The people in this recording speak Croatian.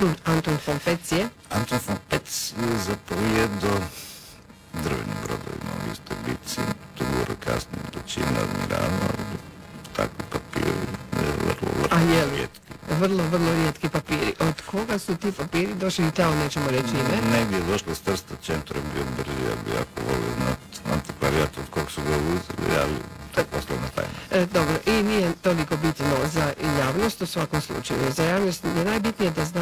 Anton von Petz je? Anton von Petz je zapovjedao drvenim brodovima u istoj bitci, to govore kasnije dočina admirala, takvi papiri, vrlo rijetki. Vrlo rijetki papiri. Od koga su ti papiri došli tamo, nećemo reći ime? Negdje je došlo s Trsta, Centro je bio brži, ja bi jako volio znati antikvarijat od kog su ga uzeli, ali to je poslovna tajna. Dobro, i nije toliko bitno za javnost u svakom slučaju. Za javnost je najbitnije da zna